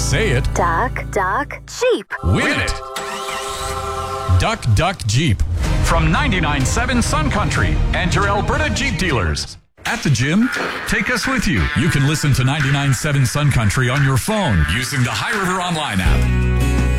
Say it. Duck, duck, Jeep. Win it. Duck, duck, Jeep. From 99.7 Sun Country and your Alberta Jeep dealers. At the gym? Take us with you. You can listen to 99.7 Sun Country on your phone using the High River Online app.